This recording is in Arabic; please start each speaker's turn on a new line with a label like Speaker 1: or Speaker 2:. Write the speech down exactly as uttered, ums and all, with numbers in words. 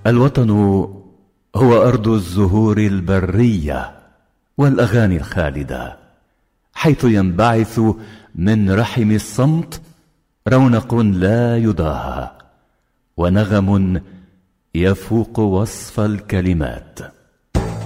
Speaker 1: الوطن هو أرض الزهور البرية والأغاني الخالدة، حيث ينبعث من رحم الصمت رونق لا يضاهى، ونغم يفوق وصف الكلمات.